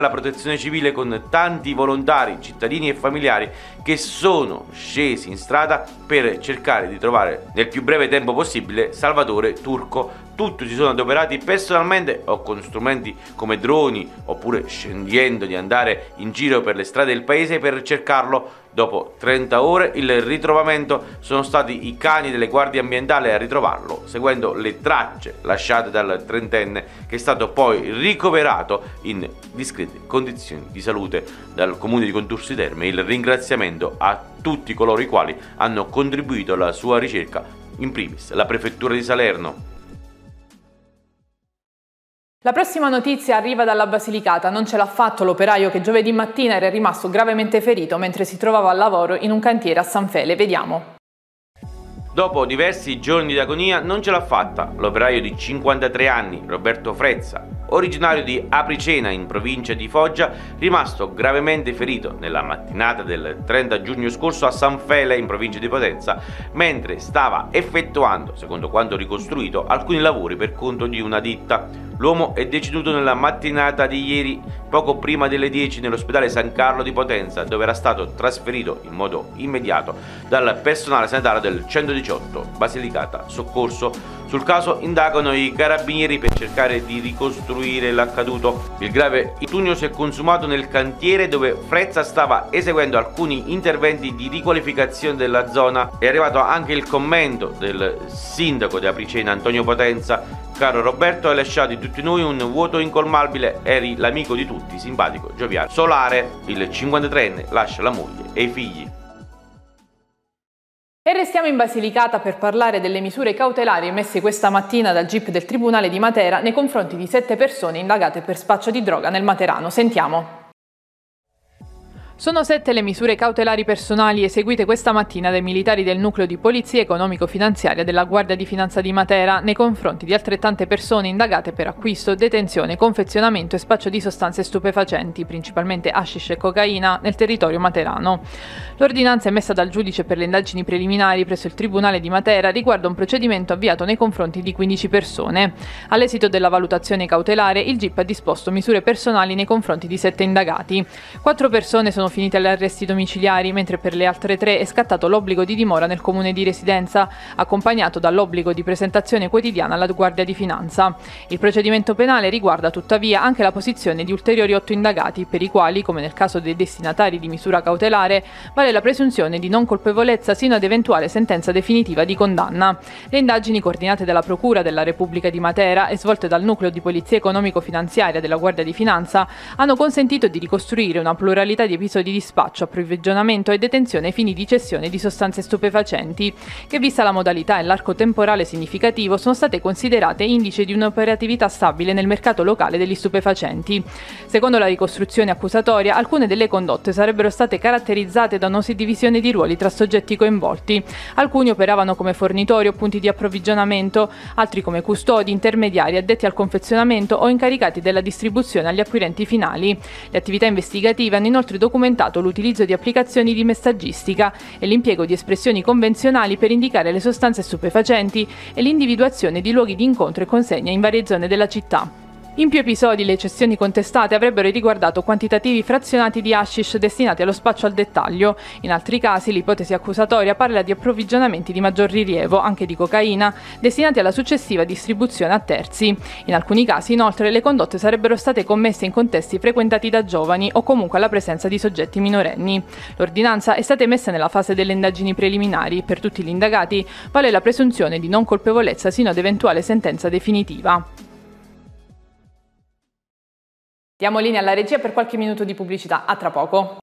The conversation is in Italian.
la protezione civile con tanti volontari, cittadini e familiari che sono scesi in strada per cercare di trovare nel più breve tempo possibile Salvatore Turco. Tutti si sono adoperati personalmente o con strumenti come droni oppure scegliendo di andare in giro per le strade del paese per cercarlo. Dopo 30 ore il ritrovamento sono stati i cani delle guardie ambientali a ritrovarlo, seguendo le tracce lasciate dal trentenne che è stato poi ricoverato in discrete condizioni di salute dal comune di Contursi Terme. Il ringraziamento a tutti coloro i quali hanno contribuito alla sua ricerca, in primis la prefettura di Salerno. La prossima notizia arriva dalla Basilicata. Non ce l'ha fatto l'operaio che giovedì mattina era rimasto gravemente ferito mentre si trovava al lavoro in un cantiere a San Fele. Vediamo. Dopo diversi giorni di agonia non ce l'ha fatta l'operaio di 53 anni, Roberto Frezza, originario di Apricena in provincia di Foggia, rimasto gravemente ferito nella mattinata del 30 giugno scorso a San Fele in provincia di Potenza, mentre stava effettuando, secondo quanto ricostruito, alcuni lavori per conto di una ditta. L'uomo è deceduto nella mattinata di ieri, poco prima delle 10, nell'ospedale San Carlo di Potenza, dove era stato trasferito in modo immediato dal personale sanitario del 118 Basilicata Soccorso. Sul caso indagano i carabinieri per cercare di ricostruire l'accaduto. Il grave infortunio si è consumato nel cantiere dove Frezza stava eseguendo alcuni interventi di riqualificazione della zona. È arrivato anche il commento del sindaco di Apricena, Antonio Potenza. Caro Roberto, hai lasciato in tutti noi un vuoto incolmabile, eri l'amico di tutti, simpatico, gioviale. Solare, il 53enne, lascia la moglie e i figli. E restiamo in Basilicata per parlare delle misure cautelari emesse questa mattina dal GIP del Tribunale di Matera nei confronti di 7 persone indagate per spaccio di droga nel Materano. Sentiamo. Sono 7 le misure cautelari personali eseguite questa mattina dai militari del nucleo di polizia economico-finanziaria della Guardia di Finanza di Matera nei confronti di altrettante persone indagate per acquisto, detenzione, confezionamento e spaccio di sostanze stupefacenti, principalmente hashish e cocaina, nel territorio materano. L'ordinanza emessa dal giudice per le indagini preliminari presso il Tribunale di Matera riguarda un procedimento avviato nei confronti di 15 persone. All'esito della valutazione cautelare, il GIP ha disposto misure personali nei confronti di 7 indagati. 4 persone sono finite agli arresti domiciliari, mentre per le altre 3 è scattato l'obbligo di dimora nel comune di residenza, accompagnato dall'obbligo di presentazione quotidiana alla Guardia di Finanza. Il procedimento penale riguarda tuttavia anche la posizione di ulteriori 8 indagati, per i quali, come nel caso dei destinatari di misura cautelare, vale la presunzione di non colpevolezza sino ad eventuale sentenza definitiva di condanna. Le indagini, coordinate dalla Procura della Repubblica di Matera e svolte dal Nucleo di Polizia Economico-Finanziaria della Guardia di Finanza, hanno consentito di ricostruire una pluralità di episodi di spaccio, approvvigionamento e detenzione ai fini di cessione di sostanze stupefacenti, che, vista la modalità e l'arco temporale significativo, sono state considerate indice di un'operatività stabile nel mercato locale degli stupefacenti. Secondo la ricostruzione accusatoria, alcune delle condotte sarebbero state caratterizzate da una suddivisione di ruoli tra soggetti coinvolti. Alcuni operavano come fornitori o punti di approvvigionamento, altri come custodi, intermediari, addetti al confezionamento o incaricati della distribuzione agli acquirenti finali. Le attività investigative hanno inoltre documentato l'utilizzo di applicazioni di messaggistica e l'impiego di espressioni convenzionali per indicare le sostanze stupefacenti e l'individuazione di luoghi di incontro e consegna in varie zone della città. In più episodi le cessioni contestate avrebbero riguardato quantitativi frazionati di hashish destinati allo spaccio al dettaglio. In altri casi l'ipotesi accusatoria parla di approvvigionamenti di maggior rilievo, anche di cocaina, destinati alla successiva distribuzione a terzi. In alcuni casi, inoltre, le condotte sarebbero state commesse in contesti frequentati da giovani o comunque alla presenza di soggetti minorenni. L'ordinanza è stata emessa nella fase delle indagini preliminari. Per tutti gli indagati vale la presunzione di non colpevolezza sino ad eventuale sentenza definitiva. Diamo linea alla regia per qualche minuto di pubblicità. A tra poco.